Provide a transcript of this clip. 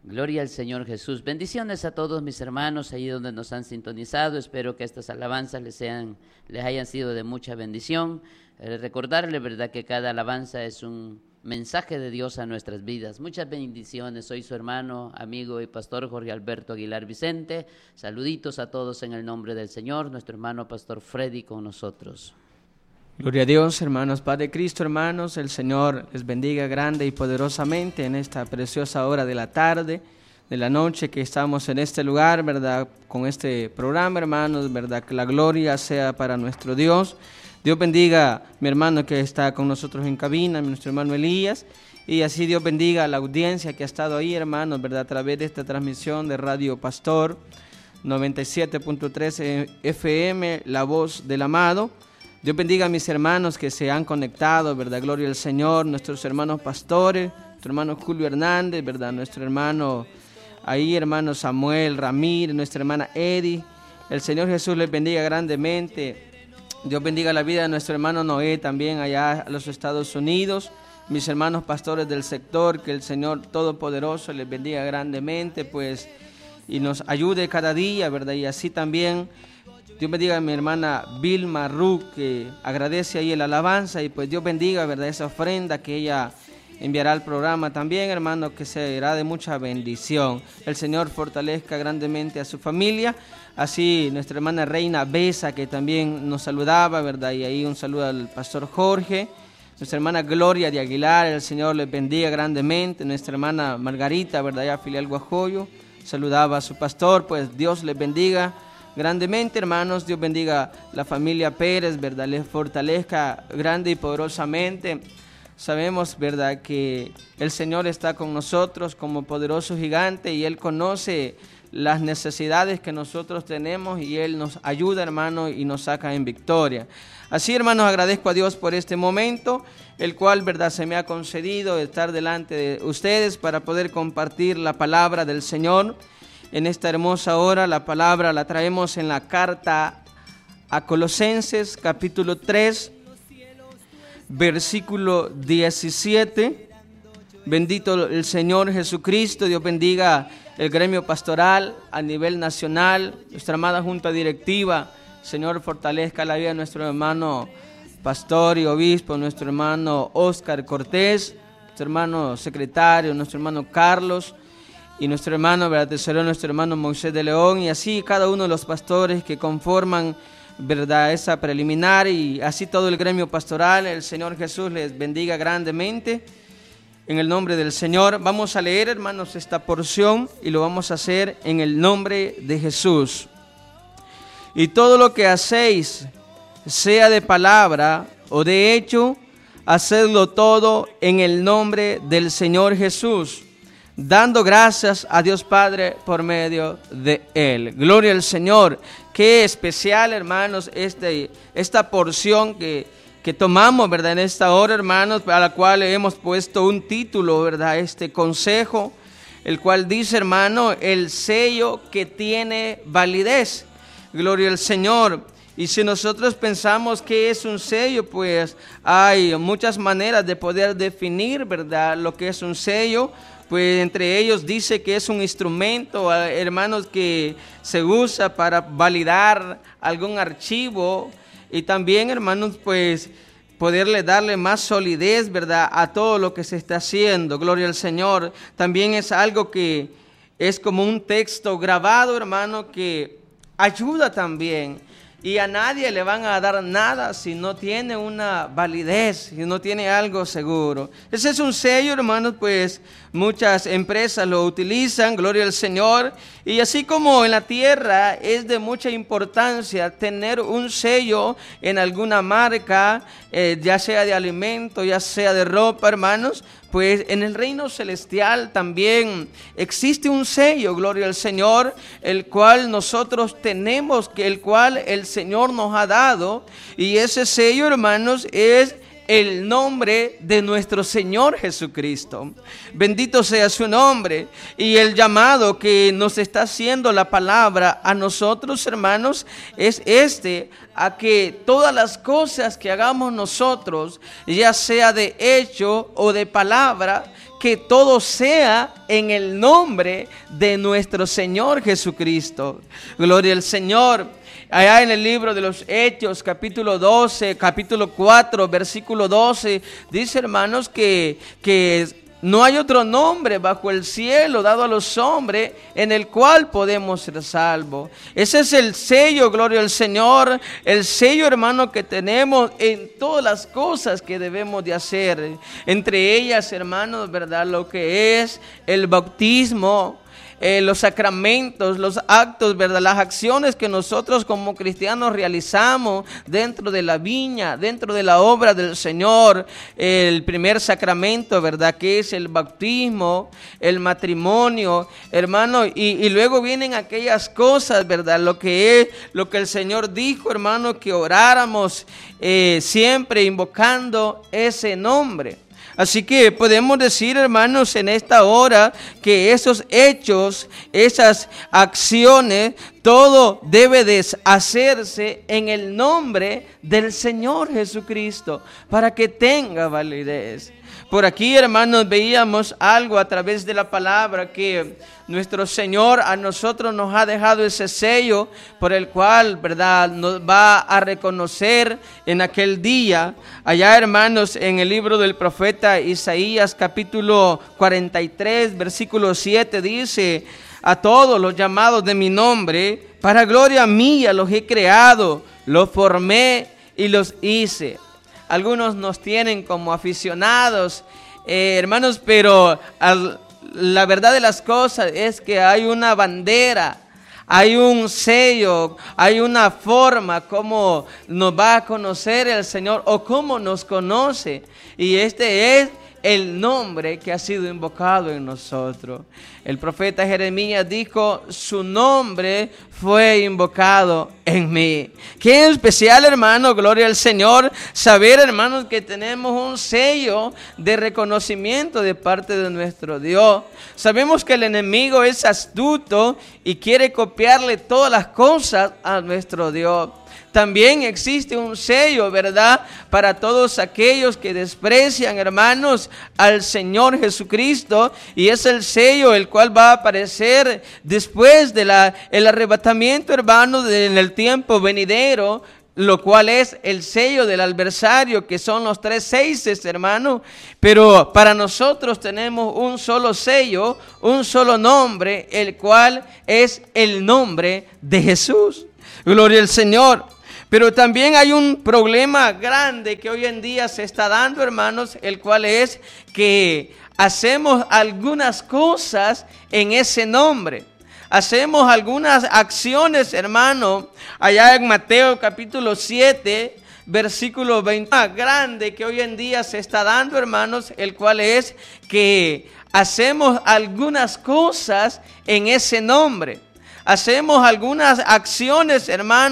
Gloria al Señor Jesús. Bendiciones a todos mis hermanos ahí donde nos han sintonizado. Espero que estas alabanzas les hayan sido de mucha bendición. Recordarles, ¿verdad?, que cada alabanza es un mensaje de Dios a nuestras vidas. Muchas bendiciones. Soy su hermano, amigo y pastor Jorge Alberto Aguilar Vicente. Saluditos a todos en el nombre del Señor. Nuestro hermano pastor Freddy con nosotros. Gloria a Dios, hermanos, Paz de Cristo, hermanos, el Señor les bendiga grande y poderosamente en esta preciosa hora de la tarde, de la noche que estamos en este lugar, ¿verdad?, con este programa, hermanos, ¿verdad?, que la gloria sea para nuestro Dios. Dios bendiga a mi hermano que está con nosotros en cabina, nuestro hermano Elías, y así Dios bendiga a la audiencia que ha estado ahí, hermanos, ¿verdad?, a través de esta transmisión de Radio Pastor 97.3 FM, La Voz del Amado. Dios bendiga a mis hermanos que se han conectado, ¿verdad? Gloria al Señor, nuestros hermanos pastores, nuestro hermano Julio Hernández, ¿verdad? Nuestro hermano Samuel Ramírez, nuestra hermana Eddie. El Señor Jesús les bendiga grandemente. Dios bendiga la vida de nuestro hermano Noé también allá a los Estados Unidos. Mis hermanos pastores del sector, que el Señor Todopoderoso les bendiga grandemente, pues, y nos ayude cada día, ¿verdad? Y así también Dios bendiga a mi hermana Vilma Ru, que agradece ahí la alabanza, y pues Dios bendiga, ¿verdad?, esa ofrenda que ella enviará al programa también, hermano, que será de mucha bendición. El Señor fortalezca grandemente a su familia. Así nuestra hermana Reina Besa, que también nos saludaba, ¿verdad?, y ahí un saludo al pastor Jorge. Nuestra hermana Gloria de Aguilar, el Señor les bendiga grandemente. Nuestra hermana Margarita, ¿verdad?, ya filial Guajoyo, saludaba a su pastor, pues Dios les bendiga grandemente, hermanos. Dios bendiga la familia Pérez, ¿verdad?, les fortalezca grande y poderosamente. Sabemos, ¿verdad?, que el Señor está con nosotros como poderoso gigante y Él conoce las necesidades que nosotros tenemos y Él nos ayuda, hermano, y nos saca en victoria. Así, hermanos, agradezco a Dios por este momento, el cual, ¿verdad?, se me ha concedido estar delante de ustedes para poder compartir la palabra del Señor. En esta hermosa hora la palabra la traemos en la carta a Colosenses capítulo 3, versículo 17. Bendito el Señor Jesucristo. Dios bendiga el gremio pastoral a nivel nacional, nuestra amada junta directiva. Señor, fortalezca la vida de nuestro hermano pastor y obispo, nuestro hermano Oscar Cortés, nuestro hermano secretario, nuestro hermano Carlos, y nuestro hermano, ¿verdad?, tesorero, nuestro hermano Moisés de León, y así cada uno de los pastores que conforman, ¿verdad?, esa preliminar, y así todo el gremio pastoral. El Señor Jesús les bendiga grandemente. En el nombre del Señor vamos a leer, hermanos, esta porción y lo vamos a hacer en el nombre de Jesús. Y todo lo que hacéis, sea de palabra o de hecho, hacedlo todo en el nombre del Señor Jesús, dando gracias a Dios Padre por medio de Él. Gloria al Señor. Qué especial, hermanos, esta porción que tomamos, ¿verdad?, en esta hora, hermanos, a la cual hemos puesto un título, ¿verdad?, este consejo, el cual dice, hermano, el sello que tiene validez. Gloria al Señor. Y si nosotros pensamos que es un sello, pues hay muchas maneras de poder definir, ¿verdad?, lo que es un sello. Pues entre ellos dice que es un instrumento, hermanos, que se usa para validar algún archivo y también, hermanos, pues poderle darle más solidez, ¿verdad?, a todo lo que se está haciendo. Gloria al Señor. También es algo que es como un texto grabado, hermano, que ayuda también. Y a nadie le van a dar nada si no tiene una validez, si no tiene algo seguro. Ese es un sello, hermanos, pues muchas empresas lo utilizan, gloria al Señor. Y así como en la tierra es de mucha importancia tener un sello en alguna marca, ya sea de alimento, ya sea de ropa, hermanos, pues en el reino celestial también existe un sello, gloria al Señor, el cual nosotros tenemos, el cual el Señor nos ha dado. Y ese sello, hermanos, es el nombre de nuestro Señor Jesucristo. Bendito sea su nombre. Y el llamado que nos está haciendo la palabra a nosotros, hermanos, es a que todas las cosas que hagamos nosotros, ya sea de hecho o de palabra, que todo sea en el nombre de nuestro Señor Jesucristo. Gloria al Señor. Allá en el libro de los Hechos, capítulo 12, capítulo 4, versículo 12, dice, hermanos, que no hay otro nombre bajo el cielo dado a los hombres en el cual podemos ser salvos. Ese es el sello, gloria al Señor, el sello, hermano, que tenemos en todas las cosas que debemos de hacer. Entre ellas, hermanos, ¿verdad? Lo que es el bautismo, los sacramentos, los actos, ¿verdad? Las acciones que nosotros como cristianos realizamos dentro de la viña, dentro de la obra del Señor. El primer sacramento, ¿verdad? Que es el bautismo, el matrimonio, hermano, y luego vienen aquellas cosas, ¿verdad? Lo que el Señor dijo, hermano, que oráramos siempre invocando ese nombre. Así que podemos decir, hermanos, en esta hora que esos hechos, esas acciones, todo debe de hacerse en el nombre del Señor Jesucristo para que tenga validez. Por aquí, hermanos, veíamos algo a través de la palabra que nuestro Señor a nosotros nos ha dejado ese sello por el cual, ¿verdad?, nos va a reconocer en aquel día. Allá, hermanos, en el libro del profeta Isaías, capítulo 43, versículo 7, dice: a todos los llamados de mi nombre, para gloria mía los he creado, los formé y los hice. Algunos nos tienen como aficionados, hermanos, pero la verdad de las cosas es que hay una bandera, hay un sello, hay una forma como nos va a conocer el Señor o cómo nos conoce. Y este es el nombre que ha sido invocado en nosotros. El profeta Jeremías dijo: su nombre fue invocado en mí. Qué especial, hermano, gloria al Señor, saber, hermanos, que tenemos un sello de reconocimiento de parte de nuestro Dios. Sabemos que el enemigo es astuto y quiere copiarle todas las cosas a nuestro Dios. También existe un sello, ¿verdad?, para todos aquellos que desprecian, hermanos, al Señor Jesucristo, y es el sello el cual va a aparecer después de el arrebatamiento, hermanos, en el tiempo venidero, lo cual es el sello del adversario, que son los 3 seises, hermano. Pero para nosotros tenemos un solo sello, un solo nombre, el cual es el nombre de Jesús. Gloria al Señor. Pero también hay un problema grande que hoy en día se está dando, hermanos, el cual es que hacemos algunas cosas en ese nombre. Hacemos algunas acciones, hermano, allá en Mateo capítulo 7, versículo 20. Grande que hoy en día se está dando, hermanos, el cual es que hacemos algunas cosas en ese nombre. Hacemos algunas acciones, hermanos.